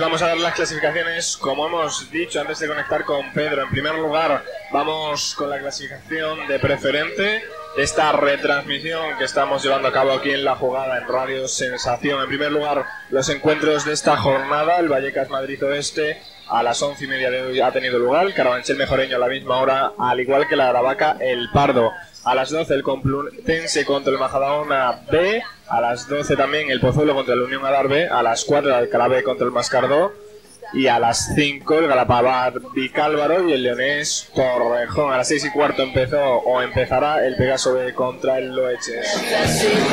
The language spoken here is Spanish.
vamos a ver las clasificaciones, como hemos dicho antes de conectar con Pedro. En primer lugar, vamos con la clasificación de preferente de esta retransmisión que estamos llevando a cabo aquí en La Jugada, en Radio Sensación. En primer lugar, los encuentros de esta jornada. El Vallecas Madrid Oeste a las 11:30 de hoy ha tenido lugar. El Carabanchel Mejoreño a la misma hora, al igual que la Aravaca El Pardo. A las 12 el Complutense contra el Majadahonda B. A las 12 también el Pozuelo contra el Unión Adar B. A las 4 el Alcalá B contra el Mascardó. Y a las 5 el Galapagar Vicálvaro y el Leonés Torrejón. A las 6:15 empezará el Pegaso B contra el Loeches.